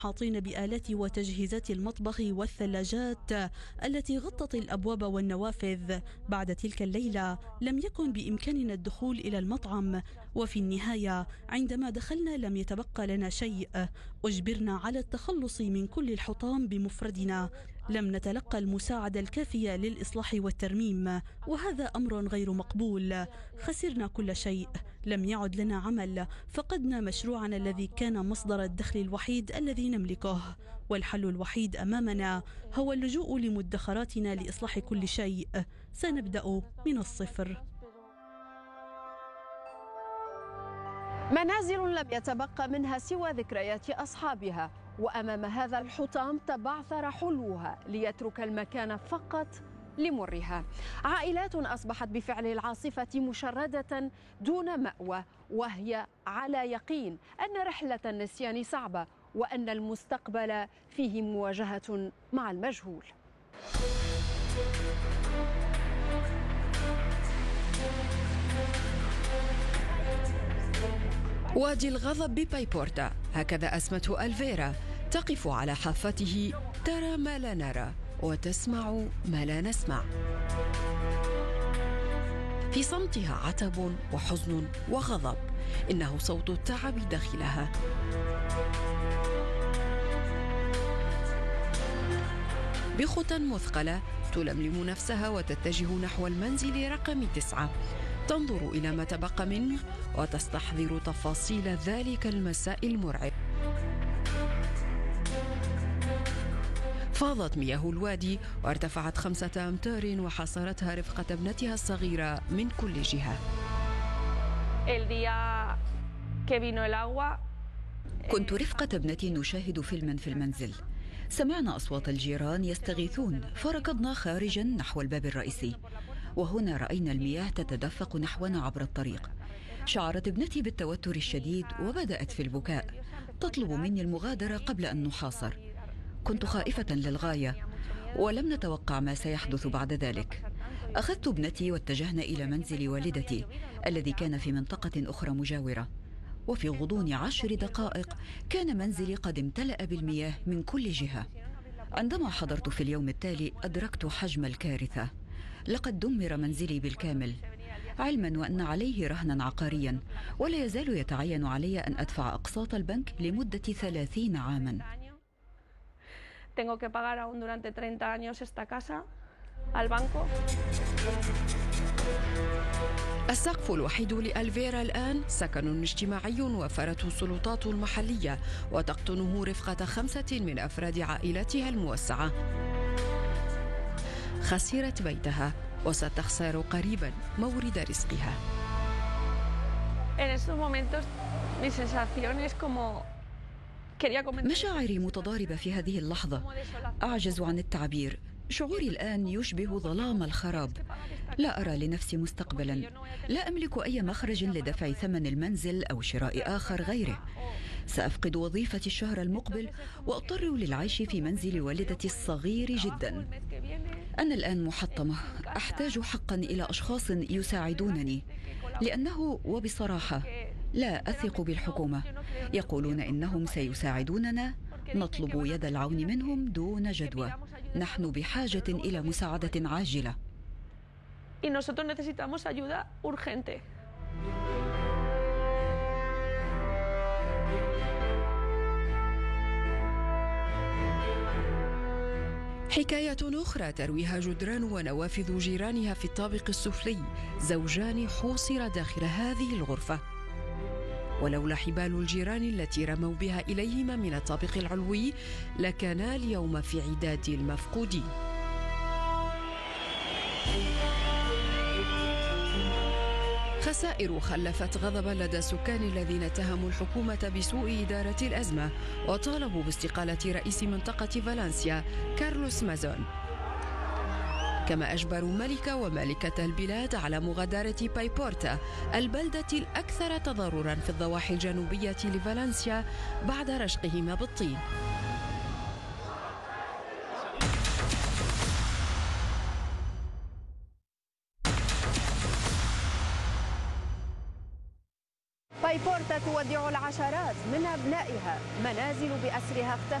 محاطين بآلات وتجهيزات المطبخ والثلاجات التي غطت الأبواب والنوافذ. بعد تلك الليلة لم يكن بإمكاننا الدخول إلى المطعم، وفي النهاية عندما دخلنا لم يتبقى لنا شيء. أجبرنا على التخلص من كل الحطام بمفردنا، لم نتلقى المساعدة الكافية للإصلاح والترميم، وهذا أمر غير مقبول. خسرنا كل شيء، لم يعد لنا عمل، فقدنا مشروعنا الذي كان مصدر الدخل الوحيد الذي نملكه، والحل الوحيد أمامنا هو اللجوء لمدخراتنا لإصلاح كل شيء. سنبدأ من الصفر. منازل لم يتبقى منها سوى ذكريات أصحابها، وأمام هذا الحطام تبعثر حلوها ليترك المكان فقط لمرها. عائلات أصبحت بفعل العاصفة مشردة دون مأوى، وهي على يقين أن رحلة النسيان صعبة، وأن المستقبل فيه مواجهة مع المجهول. وادي الغضب ببايبورتا، هكذا أسمته ألفيرا، تقف على حافته ترى ما لا نرى وتسمع ما لا نسمع. في صمتها عتب وحزن وغضب، إنه صوت التعب داخلها. بخطى مثقلة تلملم نفسها وتتجه نحو المنزل رقم 9، تنظر إلى ما تبقى منه وتستحضر تفاصيل ذلك المساء المرعب. فاضت مياه الوادي وارتفعت 5 أمتار وحاصرتها رفقة ابنتها الصغيرة من كل جهة. كنت رفقة ابنتي نشاهد فيلما في المنزل، سمعنا أصوات الجيران يستغيثون، فركضنا خارجا نحو الباب الرئيسي، وهنا رأينا المياه تتدفق نحونا عبر الطريق. شعرت ابنتي بالتوتر الشديد وبدأت في البكاء، تطلب مني المغادرة قبل أن نحاصر. كنت خائفة للغاية ولم نتوقع ما سيحدث بعد ذلك. أخذت ابنتي واتجهنا إلى منزل والدتي الذي كان في منطقة أخرى مجاورة، وفي غضون 10 دقائق كان منزلي قد امتلأ بالمياه من كل جهة. عندما حضرت في اليوم التالي أدركت حجم الكارثة. لقد دمر منزلي بالكامل، علما وأن عليه رهنا عقاريا، ولا يزال يتعين علي أن أدفع أقساط البنك لمدة 30 عاما. Tengo que pagar aún durante 30 años esta casa al banco. السقف الوحيد لألفيرا الآن سكن اجتماعي وفرته السلطات المحلية، وتقطنه رفقة 5 من أفراد عائلتها الموسعة. خسرت بيتها وستخسر قريبا مورد رزقها. مشاعري متضاربة في هذه اللحظة، أعجز عن التعبير. شعوري الآن يشبه ظلام الخراب. لا أرى لنفسي مستقبلا، لا أملك أي مخرج لدفع ثمن المنزل أو شراء آخر غيره. سأفقد وظيفتي الشهر المقبل وأضطر للعيش في منزل والدتي الصغير جدا. أنا الآن محطمة، أحتاج حقا إلى أشخاص يساعدونني، لأنه وبصراحة لا أثق بالحكومة. يقولون إنهم سيساعدوننا، نطلب يد العون منهم دون جدوى. نحن بحاجة إلى مساعدة عاجلة. حكاية أخرى ترويها جدران ونوافذ جيرانها في الطابق السفلي، زوجان حوصر داخل هذه الغرفة. ولولا حبال الجيران التي رموا بها إليهما من الطابق العلوي لكانا اليوم في عداد المفقودين. خسائر خلفت غضبا لدى السكان الذين اتهموا الحكومة بسوء إدارة الأزمة وطالبوا باستقالة رئيس منطقة فالنسيا كارلوس مازون، كما أجبروا ملك ومالكة البلاد على مغادرة بايبورتا، البلدة الأكثر تضررا في الضواحي الجنوبية لفالنسيا بعد رشقهما بالطين. بايبورتا تودع العشرات من أبنائها، منازل بأسرها اختفت